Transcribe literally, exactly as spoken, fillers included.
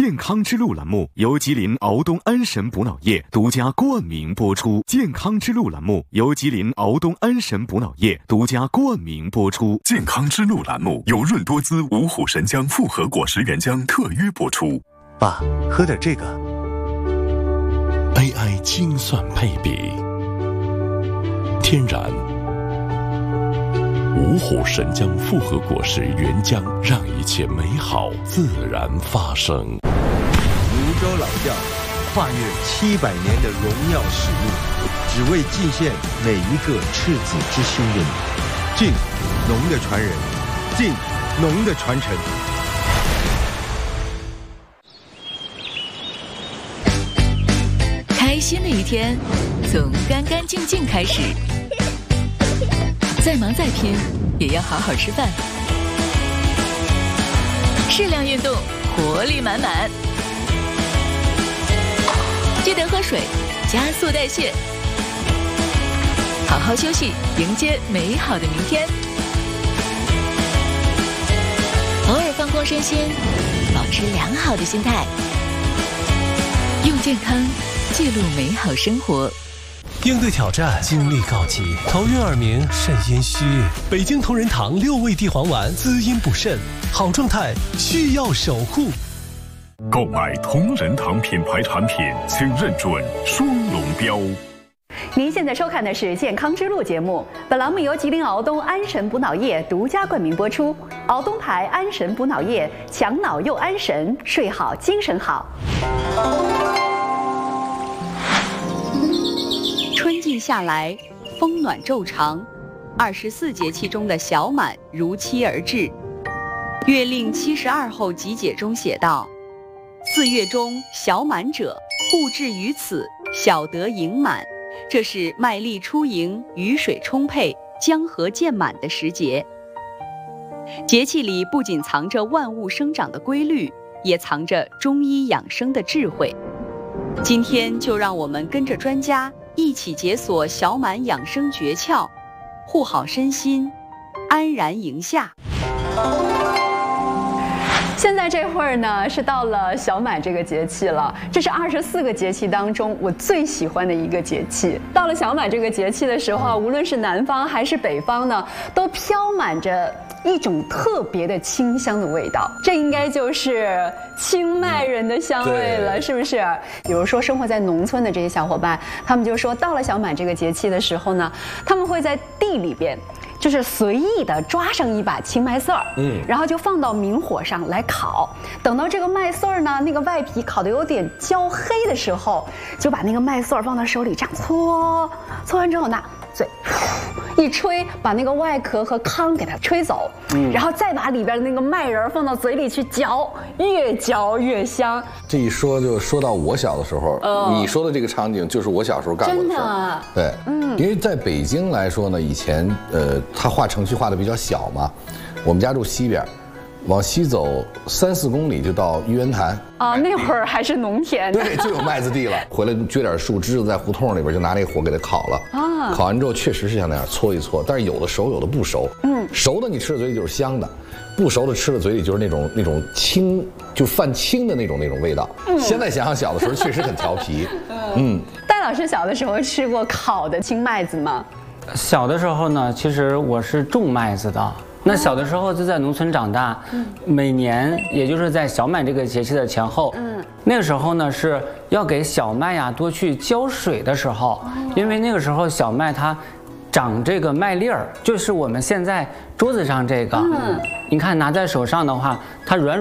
健康之路栏目由吉林敖东安神补脑液独家冠名播出。健康之路栏目由吉林敖东安神补脑液独家冠名播出。 健康之路栏目由润多滋五虎神姜复合果实原浆特约播出。 爸，喝点这个。 A I 精算配比，天然。五虎神姜复合果实原浆，让一切美好自然发生。 泸州老窖跨越七百年的荣耀使命，只为敬献每一个赤子之心的你。敬农的传人，敬农的传承。 开心的一天，从干干净净开始。再忙再拼，也要好好吃饭。适量运动，活力满满。记得喝水，加速代谢。好好休息，迎接美好的明天。偶尔放空身心，保持良好的心态。用健康记录美好生活。 应对挑战，精力告急，头晕耳鸣，肾阴虚。北京同仁堂六味地黄丸，滋阴补肾，好状态需要守护。 购买同仁堂品牌产品，请认准双龙标。 您现在收看的是《健康之路》节目，本栏目由吉林敖东安神补脑液独家冠名播出。敖东牌安神补脑液，强脑又安神，睡好精神好。春季下来，风暖昼长，二十四节气中的小满如期而至。月令七十二候集解中写道：四月中小满者，物至于此，小得盈满。这是麦粒出盈，雨水充沛，江河渐满的时节。节气里不仅藏着万物生长的规律，也藏着中医养生的智慧。今天就让我们跟着专家一起解锁小满养生诀窍，护好身心，安然迎夏。现在这会儿呢，是到了小满这个节气了。这是二十四个节气当中我最喜欢的一个节气。到了小满这个节气的时候，无论是南方还是北方呢，都飘满着一种特别的清香的味道。这应该就是清迈人的香味了，是不是？比如说生活在农村的这些小伙伴，他们就说，到了小满这个节气的时候呢，他们会在地里边就是随意的抓上一把青麦丝儿，嗯，然后就放到明火上来烤。等到这个麦穗儿呢，那个外皮烤得有点焦黑的时候，就把那个麦穗儿放到手里这样搓，搓完之后拿嘴一吹，把那个外壳和糠给它吹走，嗯，然后再把里边的那个麦仁放到嘴里去嚼，越嚼越香。 这一说就说到我小的时候，呃、你说的这个场景就是我小时候干过的事儿。真的，对，嗯，因为在北京来说呢，以前呃，它划城区划的比较小嘛，我们家住西边。往西走三四公里就到玉渊潭啊，那会儿还是农田， 对，就有麦子地了。回来撅点树枝子在胡同里边，就拿那个火给它烤了啊。烤完之后确实是像那样搓一搓，但是有的熟，有的不熟。嗯，熟的你吃的嘴里就是香的，不熟的吃的嘴里就是那种那种清，就泛青的那种那种味道。嗯，现在想想小的时候确实很调皮。嗯，戴老师小的时候吃过烤的青麦子吗？ 小的时候呢，其实我是种麦子的。那小的时候就在农村长大，嗯、每年也就是在小满这个节气的前后，嗯，那个时候呢是要给小麦呀多去浇水的时候，哦、因为那个时候小麦它长这个麦粒儿，就是我们现在桌子上这个，嗯，你看拿在手上的话，它软。